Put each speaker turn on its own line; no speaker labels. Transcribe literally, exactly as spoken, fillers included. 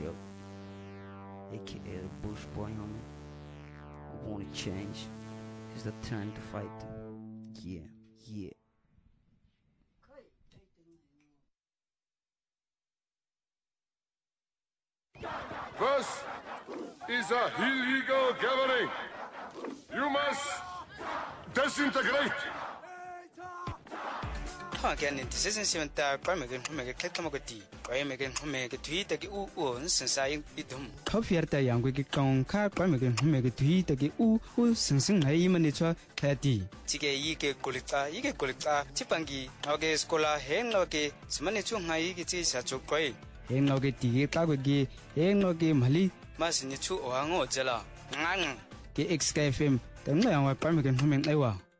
Show, aka the Bush Boy homie. We wanna change. It's the time to fight. Yeah, yeah.
This is a illegal gathering. You must disintegrate.
Again, this isn't seven that Primigan who make a Katamagati, Primigan who make a tweet that you own since I idum. Coffee at the young wicked con car Primigan who make a tweet that you who since I manager Tati. Tige Yike Kulita, Yike Kulita, Chipangi, Noge Scola, Henloke, Smanichung Haiki such a quay. Henloke Tige Kagagi, Henloke Mali, Masinichu or Ango Jella. Nang, K X K F M, the Primigan who make Ewa.